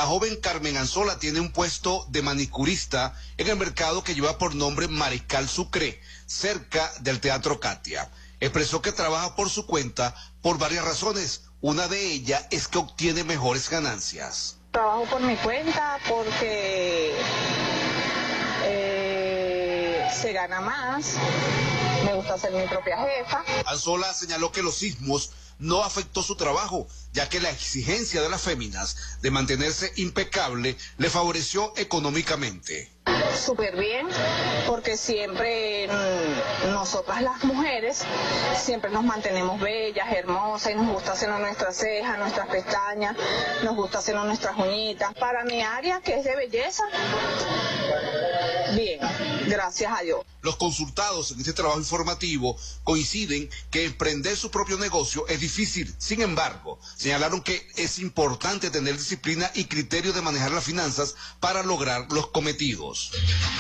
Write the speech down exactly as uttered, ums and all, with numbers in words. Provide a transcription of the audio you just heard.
La joven Carmen Anzola tiene un puesto de manicurista en el mercado que lleva por nombre Mariscal Sucre, cerca del Teatro Katia. Expresó que trabaja por su cuenta por varias razones. Una de ellas es que obtiene mejores ganancias. Trabajo por mi cuenta porque eh, se gana más, me gusta ser mi propia jefa. Anzola señaló que los sismos no afectó su trabajo, ya que la exigencia de las féminas de mantenerse impecable le favoreció económicamente. Súper bien, porque siempre mmm, nosotras las mujeres siempre nos mantenemos bellas, hermosas, y nos gusta hacernos nuestras cejas, nuestras pestañas, nos gusta hacernos nuestras uñitas. Para mi área, que es de belleza, bien, gracias a Dios. Los consultados en este trabajo informativo coinciden que emprender su propio negocio es difícil. Sin embargo, señalaron que es importante tener disciplina y criterio de manejar las finanzas para lograr los cometidos.